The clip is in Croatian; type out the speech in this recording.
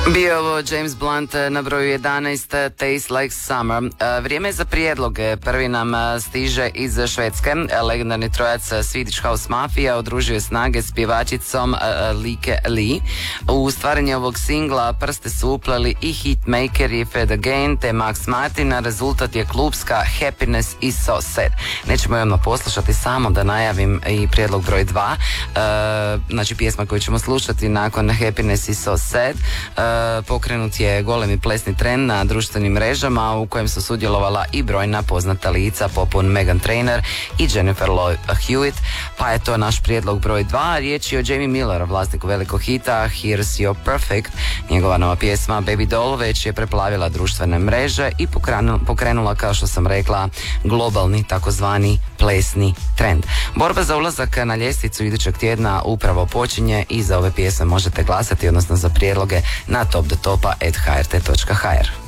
Bio ovo James Blunt na broju 11, Taste Like Summer. Vrijeme je za prijedloge. Prvi nam stiže iz Švedske. Legendarni trojac Swedish House Mafia udružio snage s pjevačicom Like Lee. U stvaranju ovog singla prste su upleli i hitmaker i Fred Again te Max Martin, a rezultat je klubska Happiness is So Sad. Nećemo jedno poslušati, samo da najavim i prijedlog broj 2. Znači pjesma koju ćemo slušati nakon Happiness is So Sad. Pokrenut je golemi plesni trend na društvenim mrežama u kojem su sudjelovala i brojna poznata lica poput Meghan Trainor i Jennifer Love Hewitt, pa je to naš prijedlog broj 2. Riječ je o Jamie Miller, vlasniku velikog hita Here's Your Perfect. Njegova nova pjesma Baby Doll već je preplavila društvene mreže i pokrenula, kao što sam rekla, globalni takozvani plesni trend. Borba za ulazak na ljestvicu idućeg tjedna upravo počinje i za ove pjesme možete glasati, odnosno za prijedloge na top do topa@hrt.hr.